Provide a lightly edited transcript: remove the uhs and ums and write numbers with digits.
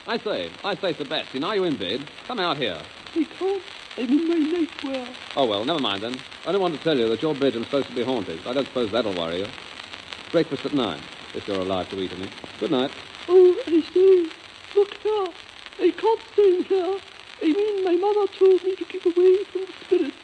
I say, Sebastian, are you in bed? Come out here. I can't. I'm in my nightwear. Oh, well, never mind then. I only want to tell you that your bedroom's supposed to be haunted. I don't suppose that'll worry you. Breakfast at 9, if you're alive to eat any. Good night. Oh, I say, look here. I can't stay in here. I mean, my mother told me to keep a